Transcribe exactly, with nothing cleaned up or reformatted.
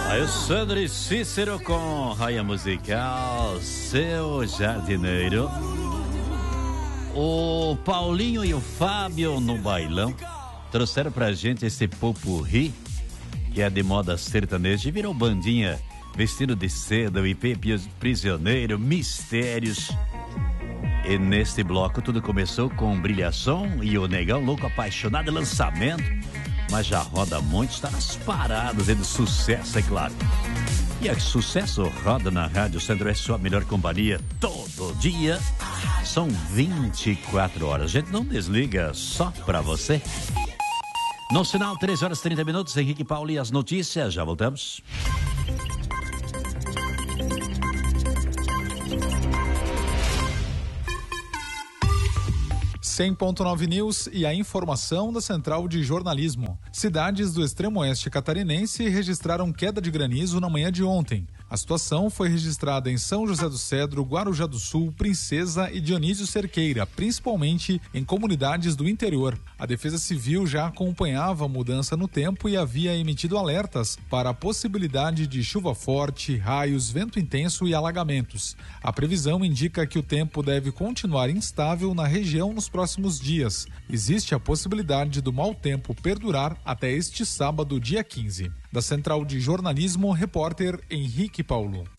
Alessandro Cícero com Raia Musical, Seu Jardineiro. O Paulinho e o Fábio no bailão trouxeram pra gente esse popurrí, que é de moda sertaneja, e virou bandinha, vestido de seda, o I P prisioneiro, mistérios. E neste bloco tudo começou com Brilhação e o Negão Louco Apaixonado, lançamento, mas já roda muito, está nas paradas, é de sucesso, é claro. E é sucesso roda na Rádio Centro, é sua melhor companhia todo dia. São vinte e quatro horas, a gente não desliga, só pra você. No sinal, três horas e trinta minutos, Henrique Paulo e as notícias, já voltamos. cem ponto nove News e a informação da Central de Jornalismo. Cidades do extremo oeste catarinense registraram queda de granizo na manhã de ontem. A situação foi registrada em São José do Cedro, Guarujá do Sul, Princesa e Dionísio Cerqueira, principalmente em comunidades do interior. A Defesa Civil já acompanhava a mudança no tempo e havia emitido alertas para a possibilidade de chuva forte, raios, vento intenso e alagamentos. A previsão indica que o tempo deve continuar instável na região nos próximos dias. Existe a possibilidade do mau tempo perdurar até este sábado, dia quinze. Da Central de Jornalismo, repórter Henrique Paulo.